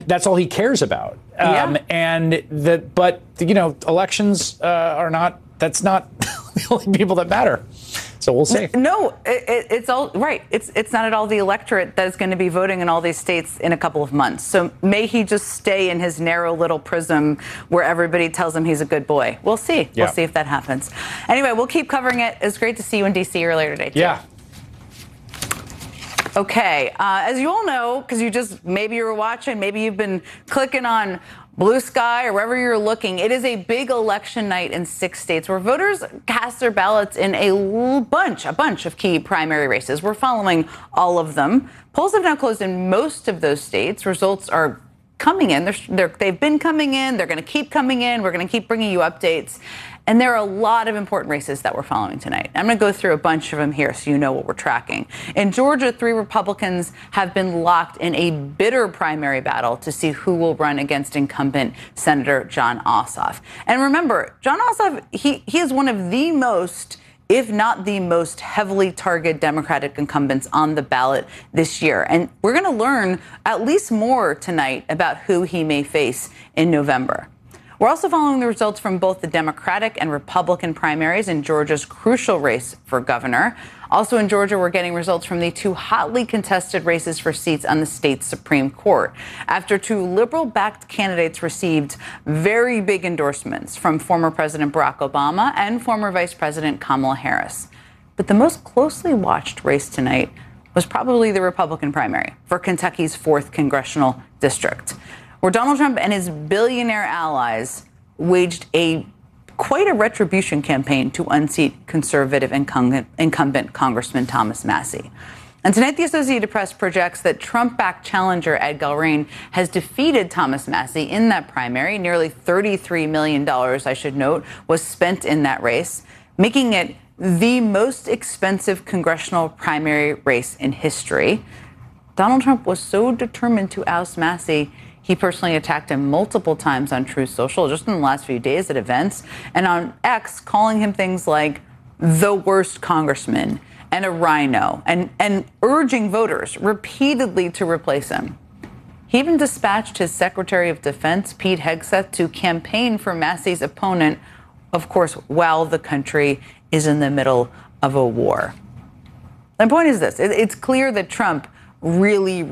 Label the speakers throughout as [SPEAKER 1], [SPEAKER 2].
[SPEAKER 1] That's all he cares about. But elections are not. That's not the only people that matter. So we'll see.
[SPEAKER 2] No, it's all right. It's not at all the electorate that is going to be voting in all these states in a couple of months. So may he just stay in his narrow little prism where everybody tells him he's a good boy. We'll see.
[SPEAKER 1] Yeah.
[SPEAKER 2] We'll see if that happens. Anyway, we'll keep covering it. It's great to see you in D.C. earlier today, too.
[SPEAKER 1] Yeah.
[SPEAKER 2] Okay. As you all know, because maybe you were watching, maybe you've been clicking on Blue Sky or wherever you're looking, it is a big election night in 6 states where voters cast their ballots in a bunch of key primary races. We're following all of them. Polls have now closed in most of those states. Results are coming in. They've been coming in. They're going to keep coming in. We're going to keep bringing you updates. And there are a lot of important races that we're following tonight. I'm going to go through a bunch of them here so you know what we're tracking. In Georgia, 3 Republicans have been locked in a bitter primary battle to see who will run against incumbent Senator Jon Ossoff. And remember, Jon Ossoff, he is one of the most, if not the most heavily targeted Democratic incumbents on the ballot this year. And we're going to learn at least more tonight about who he may face in November. We're also following the results from both the Democratic and Republican primaries in Georgia's crucial race for governor. Also in Georgia, we're getting results from the 2 hotly contested races for seats on the state's Supreme Court, after 2 liberal-backed candidates received very big endorsements from former President Barack Obama and former Vice President Kamala Harris. But the most closely watched race tonight was probably the Republican primary for Kentucky's 4th congressional district, where Donald Trump and his billionaire allies waged quite a retribution campaign to unseat conservative incumbent Congressman Thomas Massie. And tonight, the Associated Press projects that Trump-backed challenger Ed Galbraith has defeated Thomas Massie in that primary. Nearly $33 million, I should note, was spent in that race, making it the most expensive congressional primary race in history. Donald Trump was so determined to oust Massie, he personally attacked him multiple times on Truth Social just in the last few days at events, and on X, calling him things like the worst congressman and a rhino, and urging voters repeatedly to replace him. He even dispatched his Secretary of Defense, Pete Hegseth, to campaign for Massie's opponent, of course, while the country is in the middle of a war. The point is this. It's clear that Trump really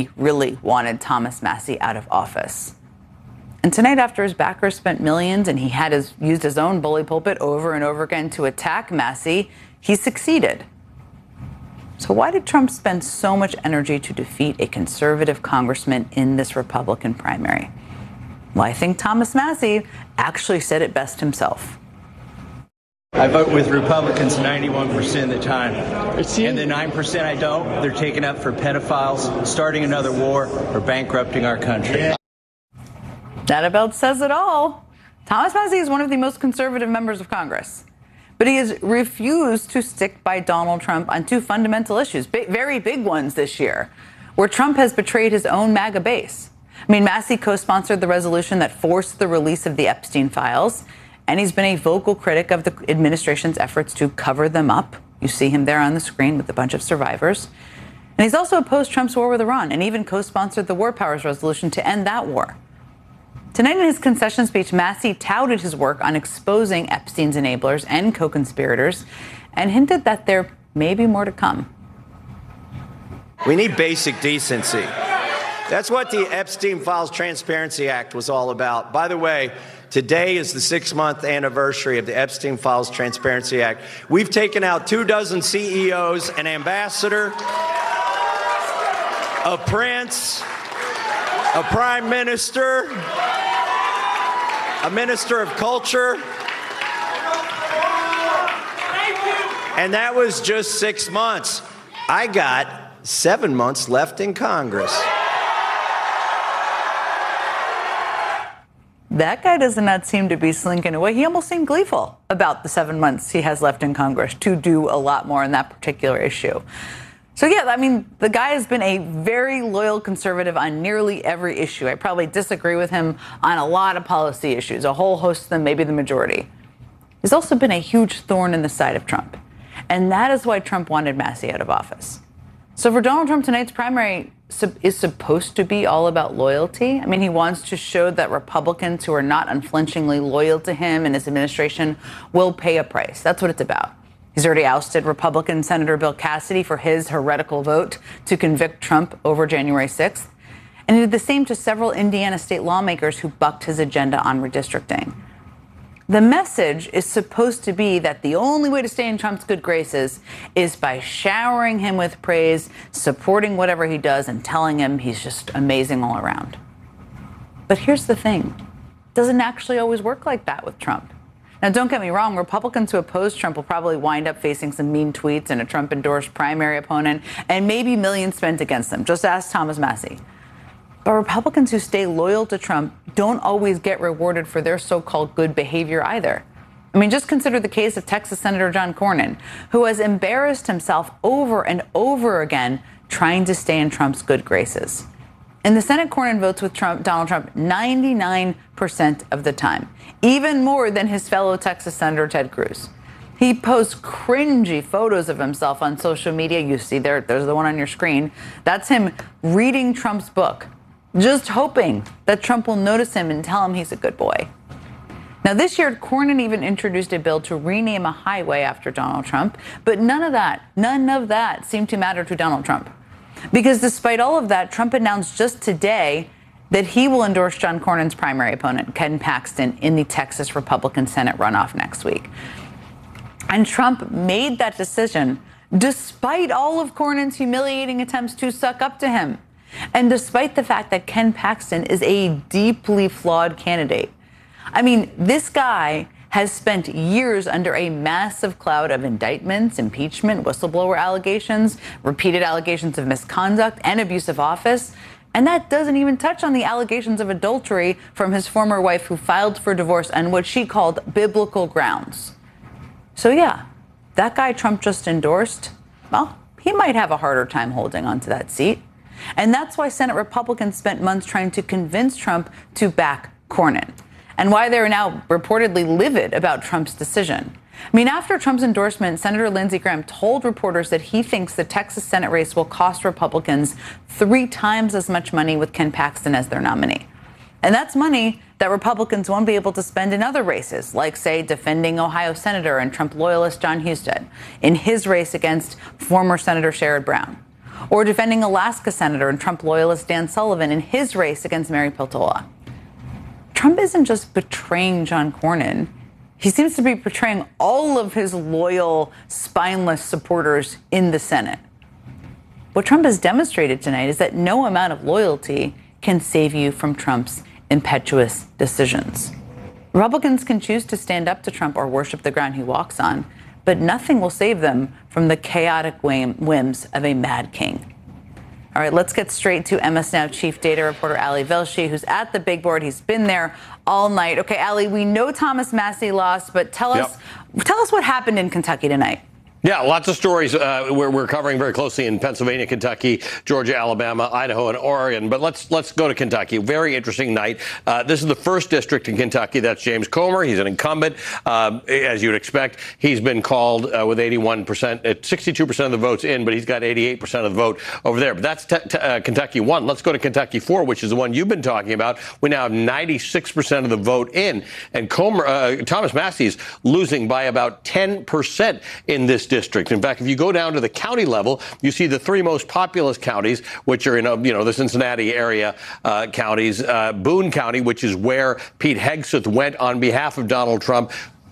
[SPEAKER 2] wanted Thomas Massie out of office. And tonight, after his backers spent millions and he had used his own bully pulpit over and over again to attack Massie, he succeeded. So why did Trump spend so much energy to defeat a conservative congressman in this Republican primary? Well, I think Thomas Massie actually said it best himself.
[SPEAKER 3] I vote with Republicans 91% of the time. And the 9% I don't, they're taken up for pedophiles, starting another war, or bankrupting our country.
[SPEAKER 2] That about says it all. Thomas Massie is one of the most conservative members of Congress, but he has refused to stick by Donald Trump on 2 fundamental issues, very big ones this year, where Trump has betrayed his own MAGA base. I mean, Massie co-sponsored the resolution that forced the release of the Epstein files, and he's been a vocal critic of the administration's efforts to cover them up. You see him there on the screen with a bunch of survivors. And he's also opposed Trump's war with Iran and even co-sponsored the War Powers Resolution to end that war. Tonight in his concession speech, Massie touted his work on exposing Epstein's enablers and co-conspirators and hinted that there may be more to come.
[SPEAKER 4] We need basic decency. That's what the Epstein Files Transparency Act was all about. By the way, today is the 6-month anniversary of the Epstein Files Transparency Act. We've taken out 24 CEOs, an ambassador, a prince, a prime minister, a minister of culture. And that was just 6 months. I got 7 months left in Congress.
[SPEAKER 2] That guy does not seem to be slinking away. He almost seemed gleeful about the 7 months he has left in Congress to do a lot more on that particular issue. So, yeah, I mean, the guy has been a very loyal conservative on nearly every issue. I probably disagree with him on a lot of policy issues, a whole host of them, maybe the majority. He's also been a huge thorn in the side of Trump. And that is why Trump wanted Massie out of office. So for Donald Trump, tonight's primary is supposed to be all about loyalty. I mean, he wants to show that Republicans who are not unflinchingly loyal to him and his administration will pay a price. That's what it's about. He's already ousted Republican Senator Bill Cassidy for his heretical vote to convict Trump over January 6th. And he did the same to several Indiana state lawmakers who bucked his agenda on redistricting. The message is supposed to be that the only way to stay in Trump's good graces is by showering him with praise, supporting whatever he does, and telling him he's just amazing all around. But here's the thing. It doesn't actually always work like that with Trump. Now, don't get me wrong. Republicans who oppose Trump will probably wind up facing some mean tweets and a Trump-endorsed primary opponent, and maybe millions spent against them. Just ask Thomas Massie. But Republicans who stay loyal to Trump don't always get rewarded for their so-called good behavior either. I mean, just consider the case of Texas Senator John Cornyn, who has embarrassed himself over and over again trying to stay in Trump's good graces. In the Senate, Cornyn votes with Donald Trump 99% of the time, even more than his fellow Texas Senator Ted Cruz. He posts cringy photos of himself on social media. You see there's the one on your screen. That's him reading Trump's book, just hoping that Trump will notice him and tell him he's a good boy. Now, this year, Cornyn even introduced a bill to rename a highway after Donald Trump, but none of that seemed to matter to Donald Trump. Because despite all of that, Trump announced just today that he will endorse John Cornyn's primary opponent, Ken Paxton, in the Texas Republican Senate runoff next week. And Trump made that decision despite all of Cornyn's humiliating attempts to suck up to him. And despite the fact that Ken Paxton is a deeply flawed candidate. I mean, this guy has spent years under a massive cloud of indictments, impeachment, whistleblower allegations, repeated allegations of misconduct and abuse of office. And that doesn't even touch on the allegations of adultery from his former wife, who filed for divorce on what she called biblical grounds. So yeah, that guy Trump just endorsed, well, he might have a harder time holding onto that seat. And that's why Senate Republicans spent months trying to convince Trump to back Cornyn, and why they're now reportedly livid about Trump's decision. I mean, after Trump's endorsement, Senator Lindsey Graham told reporters that he thinks the Texas Senate race will cost Republicans 3 times as much money with Ken Paxton as their nominee. And that's money that Republicans won't be able to spend in other races, like, say, defending Ohio Senator and Trump loyalist Jon Husted in his race against former Senator Sherrod Brown, or defending Alaska Senator and Trump loyalist Dan Sullivan in his race against Mary Peltola. Trump isn't just betraying John Cornyn. He seems to be betraying all of his loyal, spineless supporters in the Senate. What Trump has demonstrated tonight is that no amount of loyalty can save you from Trump's impetuous decisions. Republicans can choose to stand up to Trump or worship the ground he walks on, but nothing will save them from the chaotic whims of a mad king. All right, let's get straight to MS Now chief data reporter Ali Velshi, who's at the big board. He's been there all night. Okay, Ali, we know Thomas Massie lost, but tell us what happened in Kentucky tonight.
[SPEAKER 5] Yeah, lots of stories we're covering very closely in Pennsylvania, Kentucky, Georgia, Alabama, Idaho, and Oregon. But let's go to Kentucky. Very interesting night. This is the first district in Kentucky. That's James Comer. He's an incumbent, as you'd expect. He's been called with 81%, 62% of the votes in, but he's got 88% of the vote over there. But that's Kentucky 1. Let's go to Kentucky 4, which is the one you've been talking about. We now have 96% of the vote in, and Thomas Massie's losing by about 10% in this district. In fact, if you go down to the county level, you see the 3 most populous counties, which are in the Cincinnati area counties. Boone County, which is where Pete Hegseth went on behalf of Donald Trump.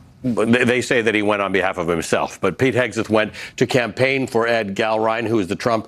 [SPEAKER 5] They say that he went on behalf of himself, but Pete Hegseth went to campaign for Ed Gallrein, who is the Trump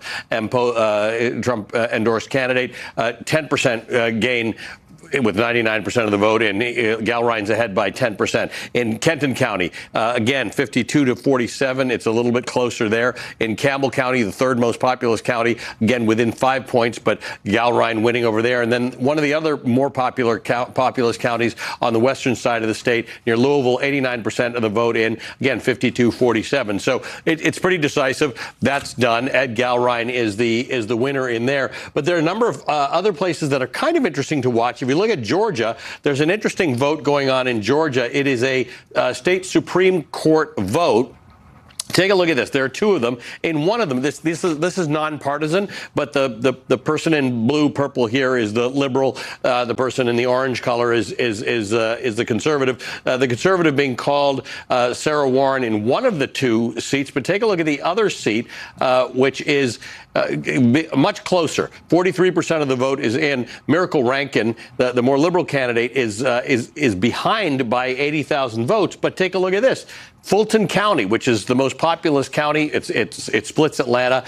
[SPEAKER 5] endorsed candidate. 10% gain with 99% of the vote, and Gallrein's ahead by 10%. In Kenton County, again, 52 to 47. It's a little bit closer there. In Campbell County, the 3rd most populous county, again, within 5 points, but Gallrein winning over there. And then one of the other more populous counties on the western side of the state, near Louisville, 89% of the vote in, again, 52-47. So it's pretty decisive. That's done. Ed Gallrein is the winner in there. But there are a number of other places that are kind of interesting to watch. If you look at Georgia, there's an interesting vote going on in Georgia. It is a state Supreme Court vote Take a look at this. There are two of them. In one of them, this is nonpartisan, but the person in blue purple here is the liberal. The person in the orange color is the conservative. The conservative being called Sarah Warren in one of the two seats. But take a look at the other seat, which is much closer. 43% of the vote is in. Miracle Rankin, the more liberal candidate, is behind by 80,000 votes. But take a look at this. Fulton County, which is the most populous county, it splits Atlanta.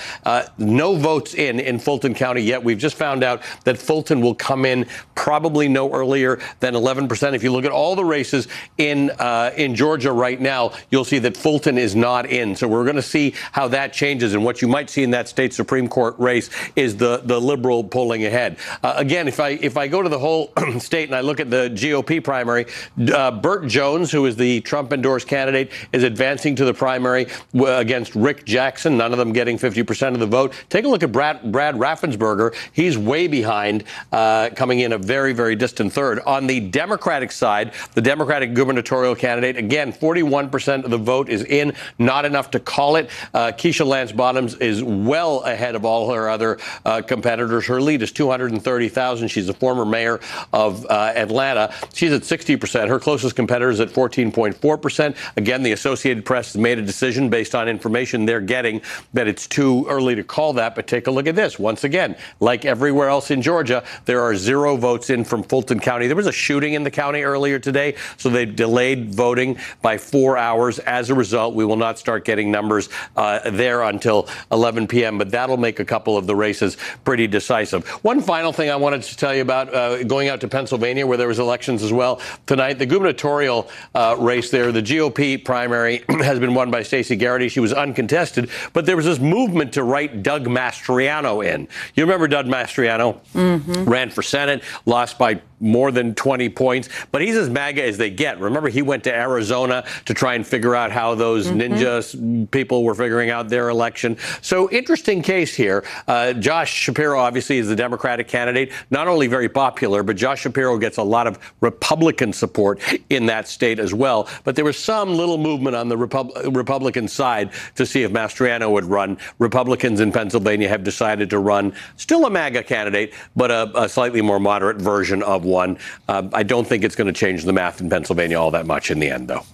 [SPEAKER 5] No votes in Fulton County yet. We've just found out that Fulton will come in probably no earlier than 11%. If you look at all the races in Georgia right now, you'll see that Fulton is not in. So we're going to see how that changes. And what you might see in that state Supreme Court race is the liberal pulling ahead. Again, if I go to the whole state and I look at the GOP primary, Burt Jones, who is the Trump-endorsed candidate, is advancing to the primary against Rick Jackson, none of them getting 50% of the vote. Take a look at Brad Raffensperger. He's way behind, coming in a very, very distant third. On the Democratic side, the Democratic gubernatorial candidate, again, 41% of the vote is in, not enough to call it. Keisha Lance Bottoms is well ahead of all her other competitors. Her lead is 230,000. She's a former mayor of Atlanta. She's at 60%. Her closest competitor is at 14.4%. Again, the Associated Press has made a decision based on information they're getting that it's too early to call that. But take a look at this. Once again, like everywhere else in Georgia, there are 0 votes in from Fulton County. There was a shooting in the county earlier today, so they delayed voting by 4 hours. As a result, we will not start getting numbers there until 11 p.m., but that'll make a couple of the races pretty decisive. One final thing I wanted to tell you about going out to Pennsylvania, where there was elections as well tonight. The gubernatorial race there, the GOP primary has been won by Stacey Garrity. She was uncontested, but there was this movement to write Doug Mastriano in. You remember Doug Mastriano? Mm-hmm. Ran for Senate, lost by more than 20 points, but he's as MAGA as they get. Remember, he went to Arizona to try and figure out how those ninja people were figuring out their election. So interesting case here. Josh Shapiro obviously is the Democratic candidate, not only very popular, but Josh Shapiro gets a lot of Republican support in that state as well. But there was some little movement on the Republican side to see if Mastriano would run. Republicans in Pennsylvania have decided to run still a MAGA candidate, but a slightly more moderate version of one. I don't think it's going to change the math in Pennsylvania all that much in the end, though.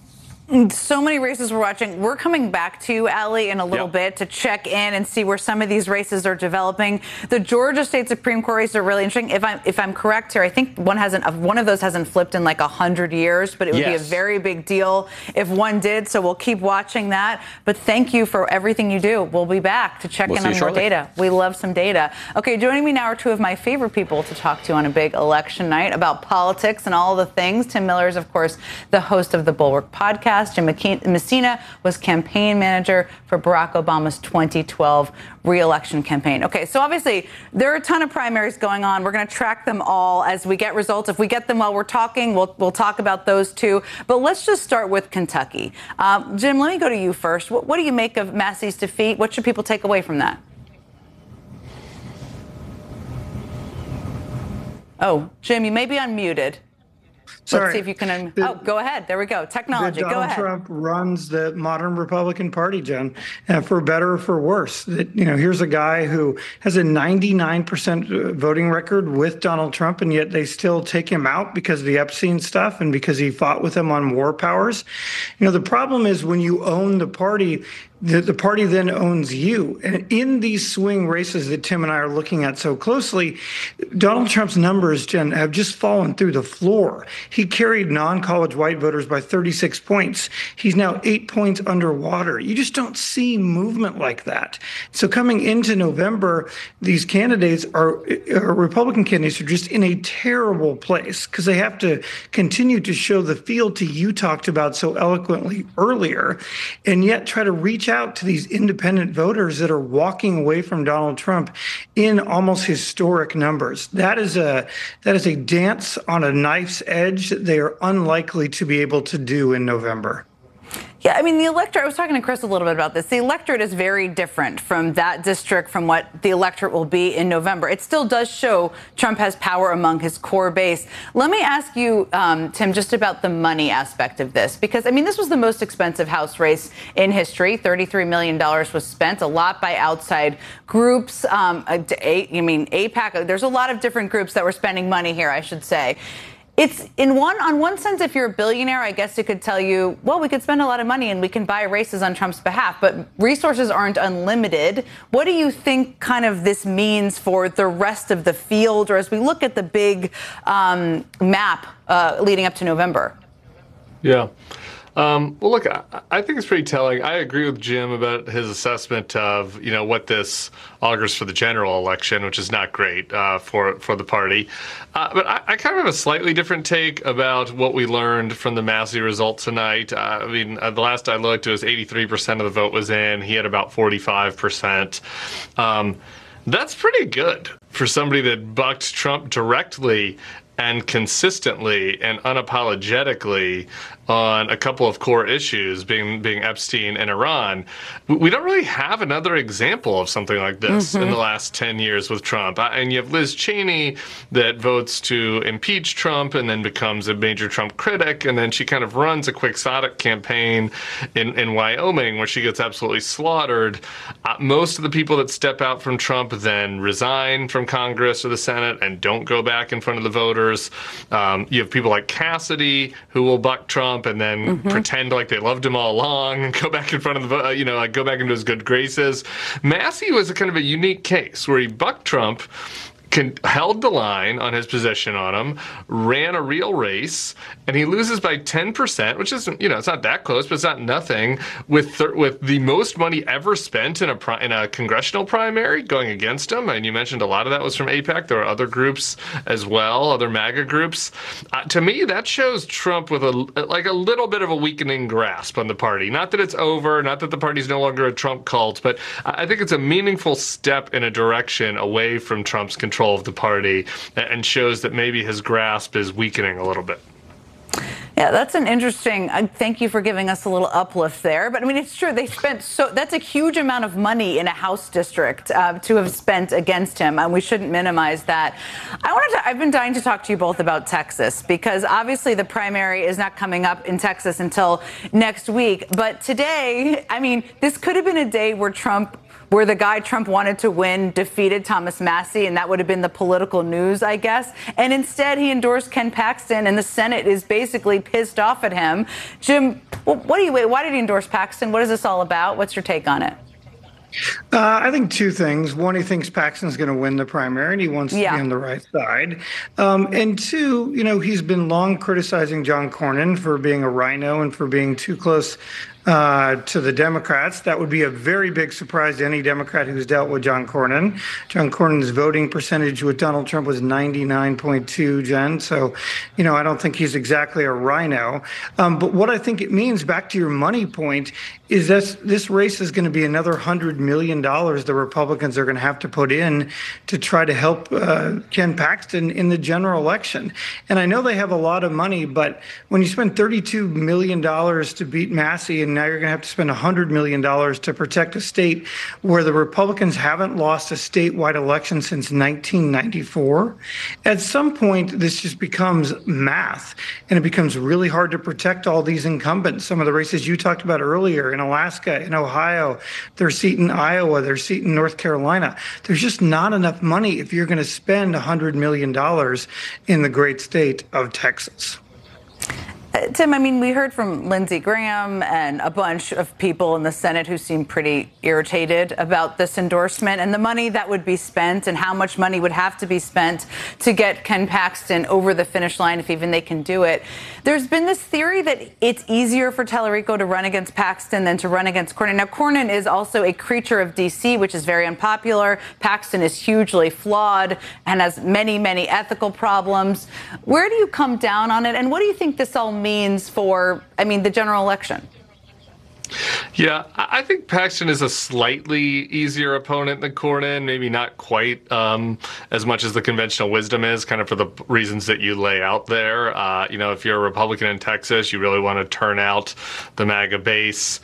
[SPEAKER 2] So many races we're watching. We're coming back to you, Ali, in a little bit to check in and see where some of these races are developing. The Georgia State Supreme Court races are really interesting. If I'm correct here, I think one of those hasn't flipped in like 100 years, but it would be a very big deal if one did. So we'll keep watching that. But thank you for everything you do. We'll be back to check in on more data. We love some data. Okay, joining me now are two of my favorite people to talk to on a big election night about politics and all the things. Tim Miller is, of course, the host of the Bulwark podcast. Jim Messina was campaign manager for Barack Obama's 2012 re-election campaign. Okay, so obviously there are a ton of primaries going on. We're going to track them all as we get results. If we get them while we're talking, we'll talk about those too. But let's just start with Kentucky. Jim, let me go to you first. What do you make of Massey's defeat? What should people take away from that? Oh, Jim, you may be unmuted.
[SPEAKER 6] Sorry.
[SPEAKER 2] Let's see if you can. Go ahead. There we go. Technology. Go ahead.
[SPEAKER 6] Trump runs the modern Republican Party, Jen, for better or for worse. Here's a guy who has a 99% voting record with Donald Trump, and yet they still take him out because of the Epstein stuff and because he fought with him on war powers. The problem is when you own the party, the party then owns you. And in these swing races that Tim and I are looking at so closely, Donald Trump's numbers, Jen, have just fallen through the floor. He carried non-college white voters by 36 points. He's now 8 points underwater. You just don't see movement like that. So coming into November, these candidates Republican candidates are just in a terrible place because they have to continue to show the field to you talked about so eloquently earlier, and yet try to reach out to these independent voters that are walking away from Donald Trump in almost historic numbers. That is a dance on a knife's edge that they are unlikely to be able to do in November.
[SPEAKER 2] Yeah, I mean, the electorate, I was talking to Chris a little bit about this. The electorate is very different from that district from what the electorate will be in November. It still does show Trump has power among his core base. Let me ask you, Tim, just about the money aspect of this, because, I mean, this was the most expensive House race in history. $33 million was spent, a lot by outside groups. AIPAC, there's a lot of different groups that were spending money here, I should say. It's on one sense, if you're a billionaire, I guess it could tell you, well, we could spend a lot of money and we can buy races on Trump's behalf, but resources aren't unlimited. What do you think kind of this means for the rest of the field, or as we look at the big map leading up to November?
[SPEAKER 7] Yeah. Well, look, I think it's pretty telling. I agree with Jim about his assessment of, what this augurs for the general election, which is not great for the party. But I kind of have a slightly different take about what we learned from the Massey result tonight. The last I looked, it was 83% of the vote was in. He had about 45%. That's pretty good for somebody that bucked Trump directly and consistently and unapologetically on a couple of core issues, being Epstein and Iran. We don't really have another example of something like this in the last 10 years with Trump. And you have Liz Cheney that votes to impeach Trump and then becomes a major Trump critic, and then she kind of runs a quixotic campaign in Wyoming where she gets absolutely slaughtered. Most of the people that step out from Trump then resign from Congress or the Senate and don't go back in front of the voters. You have people like Cassidy who will buck Trump and then pretend like they loved him all along and go back in front of the, go back into his good graces. Massey was a kind of a unique case where he bucked Trump, held the line on his position on him, ran a real race, and he loses by 10%, which isn't, it's not that close, but it's not nothing, with the most money ever spent in a congressional primary going against him. And you mentioned a lot of that was from AIPAC. There are other groups as well, other MAGA groups. To me, that shows Trump with a little bit of a weakening grasp on the party. Not that it's over, not that the party's no longer a Trump cult, but I think it's a meaningful step in a direction away from Trump's control of the party, and shows that maybe his grasp is weakening a little bit.
[SPEAKER 2] Yeah, that's an interesting, thank you for giving us a little uplift there. But I mean, it's true, they spent that's a huge amount of money in a House district to have spent against him, and we shouldn't minimize that. I've been dying to talk to you both about Texas, because obviously the primary is not coming up in Texas until next week. But today, I mean, this could have been a day where the guy Trump wanted to win defeated Thomas Massey, and that would have been the political news, I guess. And instead, he endorsed Ken Paxton, and the Senate is basically pissed off at him. Jim, why did he endorse Paxton? What is this all about? What's your take on it?
[SPEAKER 6] I think two things. One, he thinks Paxton's going to win the primary, and he wants to be on the right side. And two, he's been long criticizing John Cornyn for being a rhino and for being too close to the Democrats. That would be a very big surprise to any Democrat who's dealt with John Cornyn. John Cornyn's voting percentage with Donald Trump was 99.2, Jen. So, I don't think he's exactly a rhino. But what I think it means, back to your money point, is that this race is going to be another $100 million the Republicans are going to have to put in to try to help Ken Paxton in the general election. And I know they have a lot of money, but when you spend $32 million to beat Massey, and now you're going to have to spend $100 million to protect a state where the Republicans haven't lost a statewide election since 1994, at some point, this just becomes math, and it becomes really hard to protect all these incumbents. Some of the races you talked about earlier in Alaska, in Ohio, their seat in Iowa, their seat in North Carolina. There's just not enough money if you're going to spend $100 million in the great state of Texas.
[SPEAKER 2] Tim, I mean, we heard from Lindsey Graham and a bunch of people in the Senate who seem pretty irritated about this endorsement and the money that would be spent and how much money would have to be spent to get Ken Paxton over the finish line, if even they can do it. There's been this theory that it's easier for Tallarico to run against Paxton than to run against Cornyn. Now, Cornyn is also a creature of D.C., which is very unpopular. Paxton is hugely flawed and has many, many ethical problems. Where do you come down on it, and what do you think this all means for, the general election?
[SPEAKER 7] Yeah, I think Paxton is a slightly easier opponent than Cornyn, maybe not quite as much as the conventional wisdom is, kind of for the reasons that you lay out there. If you're a Republican in Texas, you really want to turn out the MAGA base.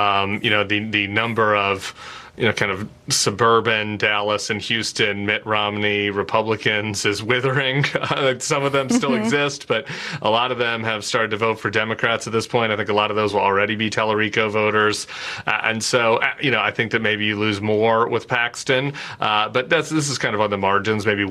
[SPEAKER 7] The number of kind of suburban Dallas and Houston Mitt Romney Republicans is withering. Some of them still exist, but a lot of them have started to vote for Democrats at this point. I think a lot of those will already be Tellerico voters. And so, I think that maybe you lose more with Paxton. But this is kind of on the margins, maybe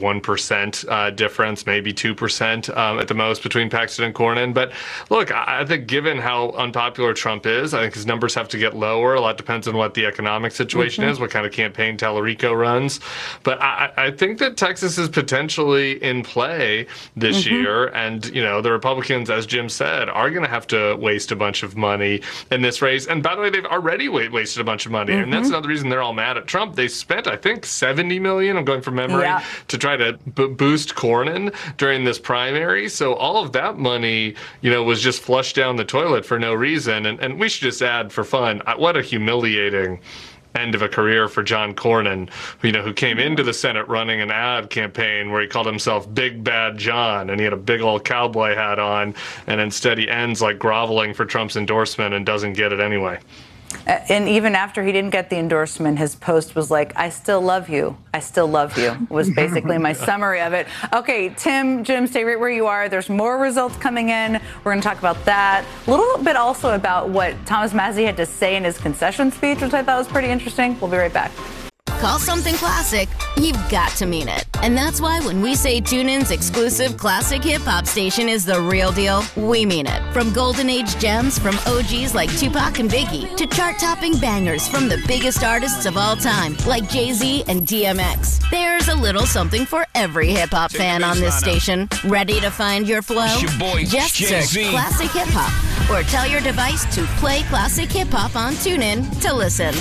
[SPEAKER 7] 1% difference, maybe 2% at the most between Paxton and Cornyn. But look, I think given how unpopular Trump is, I think his numbers have to get lower. A lot depends on what the economic situation is, what kind of campaign Tellerico runs. But I think that Texas is potentially in play this year. And, the Republicans, as Jim said, are going to have to waste a bunch of money in this race. And by the way, they've already wasted a bunch of money. And that's another reason they're all mad at Trump. They spent, I think, $70 million, I'm going from memory, to try to boost Cornyn during this primary. So all of that money, was just flushed down the toilet for no reason. And we should just add for fun, what a humiliating end of a career for John Cornyn, who came into the Senate running an ad campaign where he called himself Big Bad John, and he had a big old cowboy hat on, and instead he ends like groveling for Trump's endorsement and doesn't get it anyway.
[SPEAKER 2] And even after he didn't get the endorsement, his post was like, I still love you. I still love you, was basically my summary of it. Okay, Tim, Jim, stay right where you are. There's more results coming in. We're going to talk about that. A little bit also about what Thomas Massie had to say in his concession speech, which I thought was pretty interesting. We'll be right back.
[SPEAKER 8] Call something classic, you've got to mean it. And that's why when we say TuneIn's exclusive classic hip-hop station is the real deal, we mean it. From golden age gems from OGs like Tupac and Biggie to chart-topping bangers from the biggest artists of all time like Jay-Z and DMX. There's a little something for every hip-hop fan on this station. Ready to find your flow?
[SPEAKER 9] It's your boy,
[SPEAKER 8] just
[SPEAKER 9] Jay-Z.
[SPEAKER 8] search Classic Hip-Hop or tell your device to play Classic Hip-Hop on TuneIn to listen.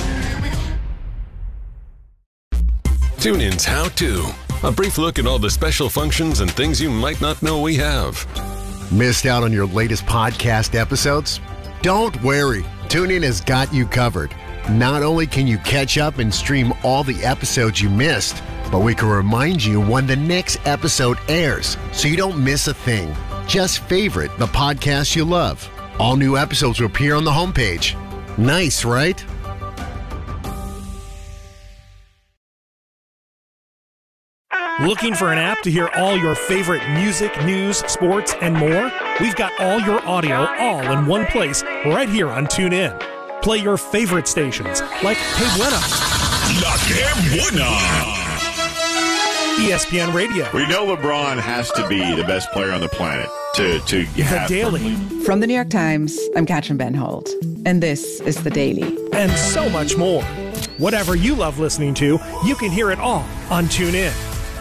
[SPEAKER 10] TuneIn's How To. A brief look at all the special functions and things you might not know we have.
[SPEAKER 11] Missed out on your latest podcast episodes? Don't worry. TuneIn has got you covered. Not only can you catch up and stream all the episodes you missed, but we can remind you when the next episode airs so you don't miss a thing. Just favorite the podcast you love. All new episodes will appear on the homepage. Nice, right?
[SPEAKER 12] Looking for an app to hear all your favorite music, news, sports, and more? We've got all your audio all in one place right here on TuneIn. Play your favorite stations like Que Buena,
[SPEAKER 9] La Que Buena,
[SPEAKER 12] ESPN Radio.
[SPEAKER 13] We know LeBron has to be the best player on the planet to have
[SPEAKER 12] The Daily.
[SPEAKER 14] From the New York Times, I'm Katrin Benhold, and this is The Daily.
[SPEAKER 12] And so much more. Whatever you love listening to, you can hear it all on TuneIn.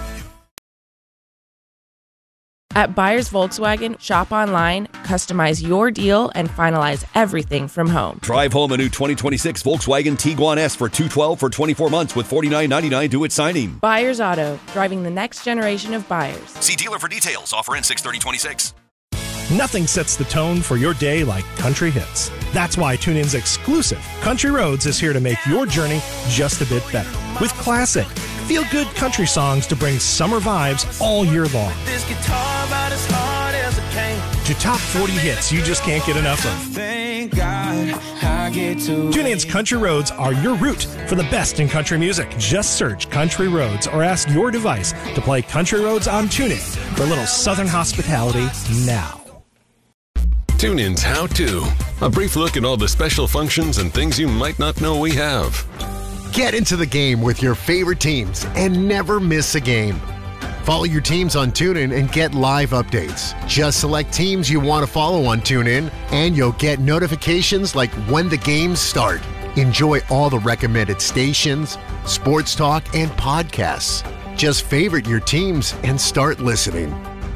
[SPEAKER 15] At Buyers Volkswagen, shop online, customize your deal, and finalize everything from home.
[SPEAKER 16] Drive home a new 2026 Volkswagen Tiguan S for $212 for 24 months with $49.99 due at signing.
[SPEAKER 15] Buyers Auto, driving the next generation of buyers.
[SPEAKER 16] See dealer for details. Offer ends 6/30/26.
[SPEAKER 12] Nothing sets the tone for your day like country hits. That's why TuneIn's exclusive Country Roads is here to make your journey just a bit better. With classic, feel-good country songs to bring summer vibes all year long.
[SPEAKER 9] This guitar about as hard as it came.
[SPEAKER 12] To top 40 hits you just can't get enough of.
[SPEAKER 9] Thank God I get to.
[SPEAKER 12] TuneIn's Country Roads are your route for the best in country music. Just search Country Roads or ask your device to play Country Roads on TuneIn for a little Southern hospitality now.
[SPEAKER 10] TuneIn's How To. A brief look at all the special functions and things you might not know we have.
[SPEAKER 11] Get into the game with your favorite teams and never miss a game. Follow your teams on TuneIn and get live updates. Just select teams you want to follow on TuneIn, and you'll get notifications like when the games start. Enjoy all the recommended stations, sports talk, and podcasts. Just favorite your teams and start listening.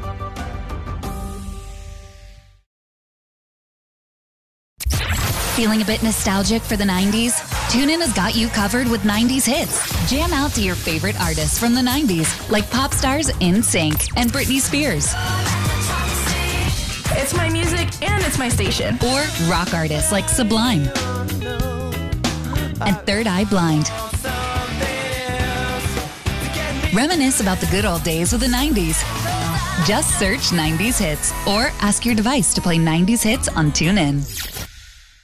[SPEAKER 17] Feeling a bit nostalgic for the 90s? TuneIn has got you covered with 90s hits. Jam out to your favorite artists from the 90s, like pop stars NSYNC and Britney Spears.
[SPEAKER 18] It's my music and it's my station.
[SPEAKER 17] Or rock artists like Sublime. and Third Eye Blind. Reminisce about the good old days of the 90s. Just search 90s hits or ask your device to play 90s hits on TuneIn.